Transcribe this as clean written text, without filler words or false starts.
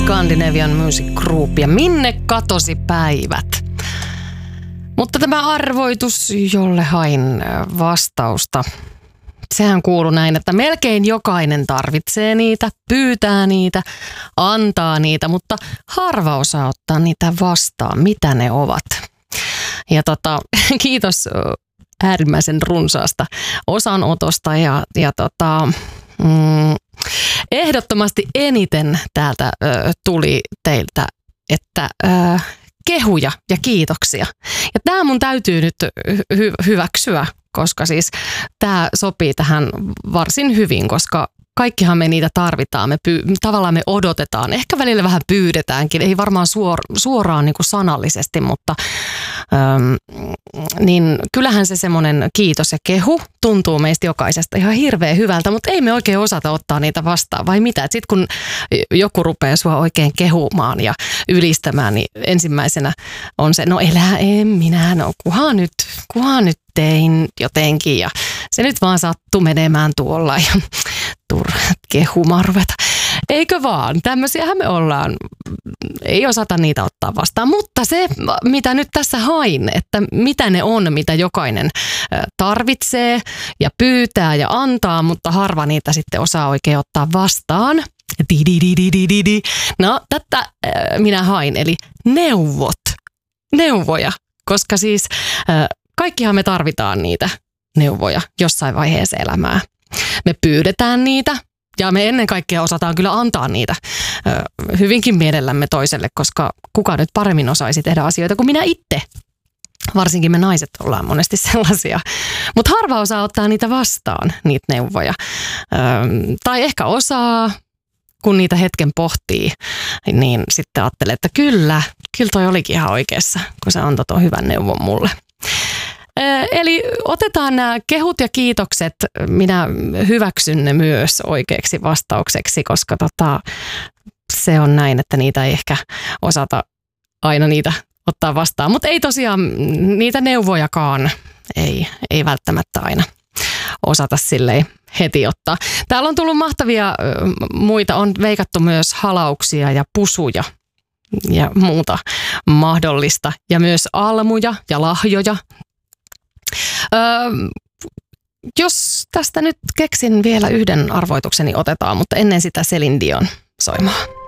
Scandinavian Music Group ja minne katosi päivät. Mutta tämä arvoitus, jolle hain vastausta, sehän kuuluu näin, että melkein jokainen tarvitsee niitä, pyytää niitä, antaa niitä, mutta harva osaa ottaa niitä vastaan, mitä ne ovat. Ja kiitos äärimmäisen runsaasta osanotosta ja ehdottomasti eniten täältä tuli teiltä, että kehuja ja kiitoksia. Ja tämä mun täytyy nyt hyväksyä, koska siis tämä sopii tähän varsin hyvin, koska kaikkihan me niitä tarvitaan, tavallaan me odotetaan, ehkä välillä vähän pyydetäänkin, ei varmaan suoraan niin kuin sanallisesti, mutta niin kyllähän se semmoinen kiitos ja kehu tuntuu meistä jokaisesta ihan hirveän hyvältä, mutta ei me oikein osata ottaa niitä vastaan, vai mitä? Sitten kun joku rupeaa sua oikein kehumaan ja ylistämään, niin ensimmäisenä on se, no en minä, no kuhan nyt tein jotenkin ja se nyt vaan sattuu menemään tuolla ja turhat kehumaan ruveta. Eikö vaan? Tämmöisiähän me ollaan. Ei osata niitä ottaa vastaan. Mutta se, mitä nyt tässä hain, että mitä ne on, mitä jokainen tarvitsee ja pyytää ja antaa, mutta harva niitä sitten osaa oikein ottaa vastaan. No, tätä minä hain, eli neuvoja, koska siis kaikkihan me tarvitaan niitä neuvoja jossain vaiheessa elämää. Me pyydetään niitä ja me ennen kaikkea osataan kyllä antaa niitä hyvinkin mielellämme toiselle, koska kuka nyt paremmin osaisi tehdä asioita kuin minä itse. Varsinkin me naiset ollaan monesti sellaisia. Mutta harva osaa ottaa niitä vastaan, niitä neuvoja. Tai ehkä osaa, kun niitä hetken pohtii, niin sitten ajattelee, että kyllä toi olikin ihan oikeassa, kun se antoi tuon hyvän neuvon mulle. Eli otetaan nämä kehut ja kiitokset, minä hyväksyn ne myös oikeaksi vastaukseksi, koska se on näin, että niitä ei ehkä osata aina niitä ottaa vastaan. Mutta ei tosiaan niitä neuvojakaan, ei välttämättä aina osata silleen heti ottaa. Täällä on tullut mahtavia muita, on veikattu myös halauksia ja pusuja ja muuta mahdollista ja myös almuja ja lahjoja. Jos tästä nyt keksin vielä yhden arvoitukseni otetaan, mutta ennen sitä Celine Dion soimaa.